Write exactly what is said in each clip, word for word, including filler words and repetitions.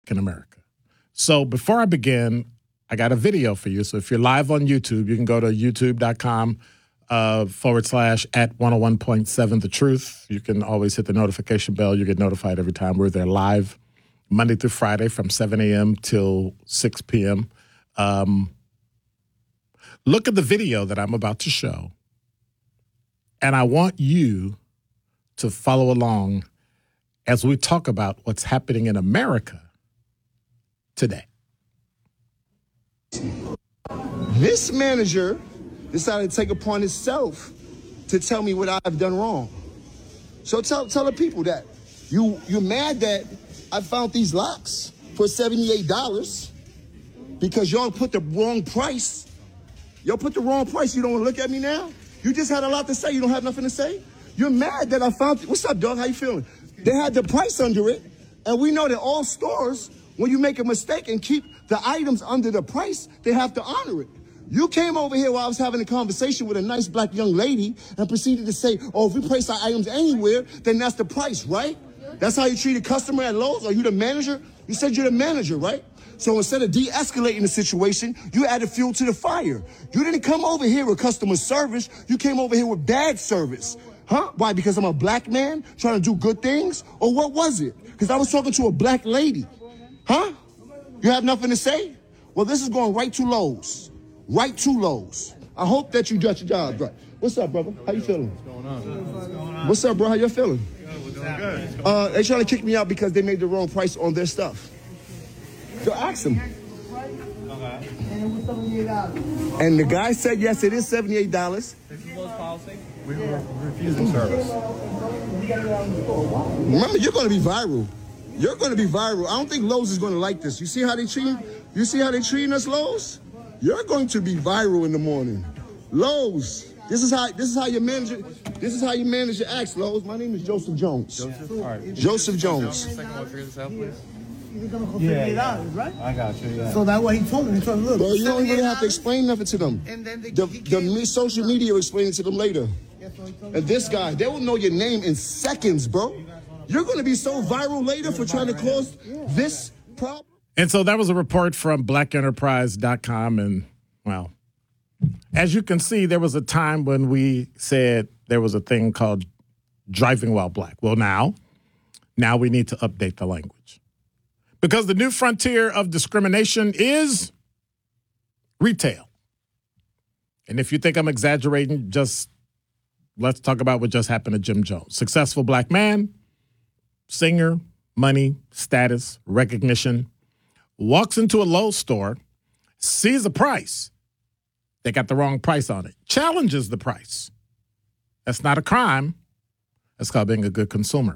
in America. So before I begin, I got a video for you. So if you're live on YouTube, you can go to youtube.com uh, forward slash at one oh one point seven The Truth. You can always hit the notification bell. You get notified every time we're there live, Monday through Friday from seven a.m. till six p.m. Um, look at the video that I'm about to show, and I want you to follow along as we talk about what's happening in America today. This manager decided to take upon himself to tell me what I've done wrong. So tell tell the people that you you're mad that I found these locks for seventy-eight dollars because y'all put the wrong price. Y'all put the wrong price. You don't want to look at me now? You just had a lot to say. You don't have nothing to say? You're mad that I found. What's up, dog? How you feeling? They had the price under it, and we know that all stores, when you make a mistake and keep the items under the price, they have to honor it. You came over here while I was having a conversation with a nice black young lady and proceeded to say, oh, if we price our items anywhere, then that's the price, right? That's how you treat a customer at Lowe's? Are you the manager? You said you're the manager, right? So instead of de-escalating the situation, you added fuel to the fire. You didn't come over here with customer service. You came over here with bad service. Huh? Why? Because I'm a black man trying to do good things? Or what was it? Because I was talking to a black lady. Huh? You have nothing to say? Well, this is going right to Lowe's. Right to Lowe's. I hope that you got your job right. What's up, brother? How you feeling? What's going on? What's going on? What's up, bro? How you feeling? Good. Doing good. Uh, they trying to kick me out because they made the wrong price on their stuff. So ask them. Okay. And the guy said, yes, it is seventy-eight dollars. This is Lowe's policy. We were refusing service. Remember, you're going to be viral. You're going to be viral. I don't think Lowe's is going to like this. You see how they treat? You see how they treating us, Lowe's? You're going to be viral in the morning. Lowe's. This is how. This is how you manage it. This is how you manage your acts, Lowe's. My name is Joseph Jones. Joseph. All right. Joseph Jones. Second one, figure this out, please. You're gonna go fifty-eight dollars, right? I got you. Yeah. So that's what he told me. He told me, look. Well, you don't even have to explain nothing to them. And then they, The, he the came- me- social media will explain it to them later. Yeah, so he told me- And this guy, they will know your name in seconds, bro. You're going to be so viral later for trying to cause this problem. And so that was a report from black enterprise dot com. And, well, as you can see, there was a time when we said there was a thing called driving while black. Well, now, now we need to update the language. Because the new frontier of discrimination is retail. And if you think I'm exaggerating, just let's talk about what just happened to Jim Jones. Successful black man, singer, money, status, recognition, walks into a Lowe's store, sees a price. They got the wrong price on it. Challenges the price. That's not a crime. That's called being a good consumer.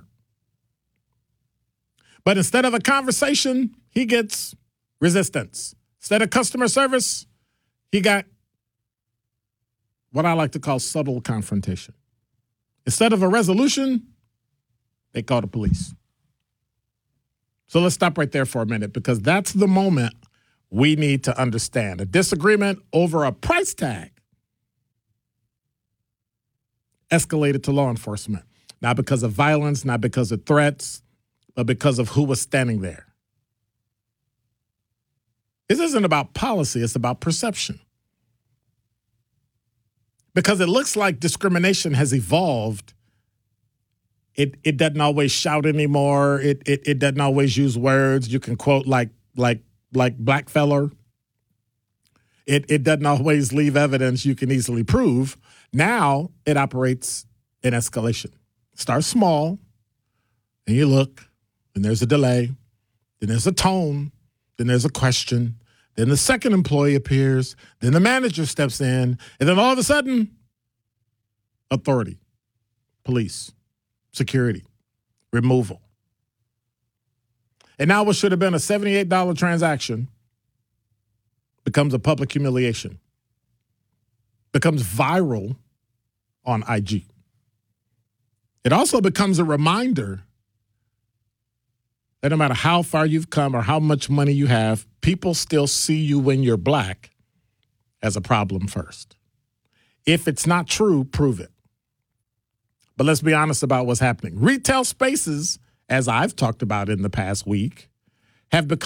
But instead of a conversation, he gets resistance. Instead of customer service, he got what I like to call subtle confrontation. Instead of a resolution, they call the police. So let's stop right there for a minute, because that's the moment we need to understand. A disagreement over a price tag escalated to law enforcement. Not because of violence, not because of threats, but because of who was standing there. This isn't about policy, it's about perception. Because it looks like discrimination has evolved. It it doesn't always shout anymore. It it it doesn't always use words. You can quote like like like blackfeller. It it doesn't always leave evidence you can easily prove. Now it operates in escalation. Starts small, and you look, and there's a delay, then there's a tone, then there's a question, then the second employee appears, then the manager steps in, and then all of a sudden, authority, police, security, removal. And now what should have been a seventy-eight dollars transaction becomes a public humiliation, becomes viral on I G. It also becomes a reminder that no matter how far you've come or how much money you have, people still see you when you're black as a problem first. If it's not true, prove it. But let's be honest about what's happening. Retail spaces, as I've talked about in the past week, have become